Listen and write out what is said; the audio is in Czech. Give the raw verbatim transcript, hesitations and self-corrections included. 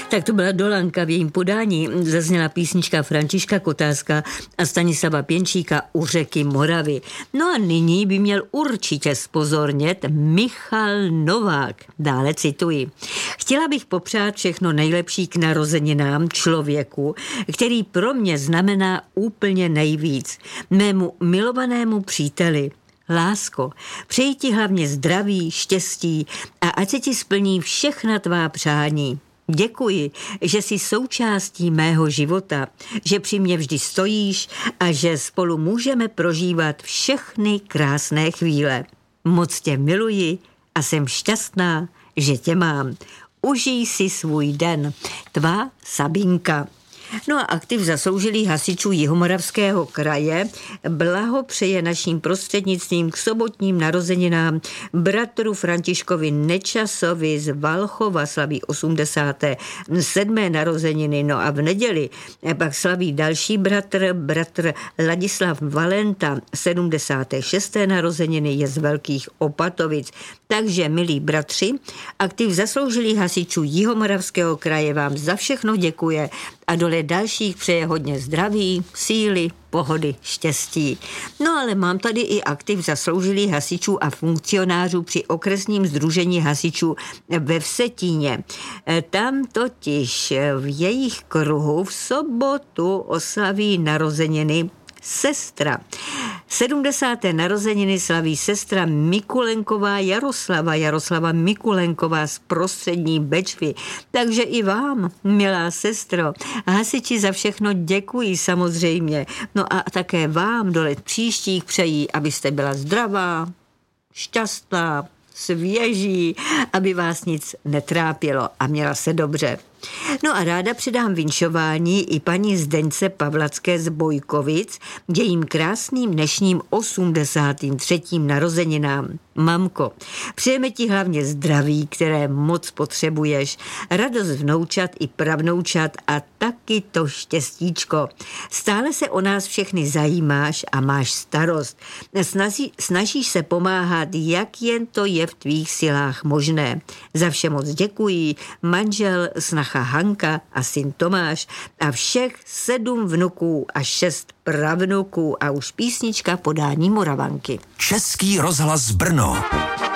Tak to byla Dolanka, v jejím podání zazněla písnička Františka Kotáska a Stanislava Pěnčíka U řeky Moravy. No a nyní by měl určitě zpozornět Michal Novák. Dále cituji. Chtěla bych popřát všechno nejlepší k narozeninám člověku, který pro mě znamená úplně nejvíc. Mému milovanému příteli. Lásko, přeji ti hlavně zdraví, štěstí a ať se ti splní všechna tvá přání. Děkuji, že jsi součástí mého života, že při mě vždy stojíš a že spolu můžeme prožívat všechny krásné chvíle. Moc tě miluji a jsem šťastná, že tě mám. Užij si svůj den. Tvá Sabinka. No a aktiv zasloužilých hasičů Jihomoravského kraje blahopřeje naším prostřednictvím k sobotním narozeninám bratru Františkovi Nečasovi z Valchova, slaví osmdesáté sedmé narozeniny. No a v neděli pak slaví další bratr, bratr Ladislav Valenta, sedmdesáté šesté narozeniny, je z Velkých Opatovic. Takže, milí bratři, aktiv zasloužilých hasičů Jihomoravského kraje vám za všechno děkuje a dole dalších přeje hodně zdraví, síly, pohody, štěstí. No ale mám tady i aktiv zasloužilých hasičů a funkcionářů při okresním sdružení hasičů ve Vsetíně. Tam totiž v jejich kruhu v sobotu oslaví narozeniny sestra. sedmdesáté narozeniny slaví sestra Mikulenková Jaroslava, Jaroslava Mikulenková z Prostřední Bečvy. Takže i vám, milá sestro, hasiči za všechno děkují samozřejmě. No a také vám do let příštích přejí, abyste byla zdravá, šťastná, svěží, aby vás nic netrápilo a měla se dobře. No a ráda předám vinšování i paní Zdeňce Pavlacké z Bojkovic, jejím krásným dnešním osmdesátým třetím narozeninám. Mamko, přejeme ti hlavně zdraví, které moc potřebuješ, radost vnoučat i pravnoučat a taky to štěstíčko. Stále se o nás všechny zajímáš a máš starost. Snaží, snažíš se pomáhat, jak jen to je v tvých silách možné. Za vše moc děkuji, manžel, snacha Hanka a syn Tomáš a všech sedm vnuků a šest pravnuků a už písnička podání Moravanky. Český rozhlas Brno.